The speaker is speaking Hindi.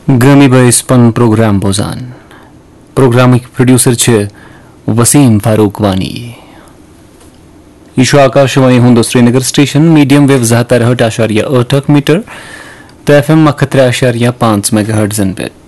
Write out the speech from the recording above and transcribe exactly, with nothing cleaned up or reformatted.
Grammy Boys पन प्रोग्राम बोजान प्रोग्राम प्रोड्यूसर छे वसीम फारूक वानी ईशो आकाशवाणी हुंदो श्रीनगर स्टेशन मीडियम वेव ज़ाहतर हट आशारिया अठक मीटर तो एफ एम अखत्रे आशारिया पांच मेगाहर्ट्ज़ पे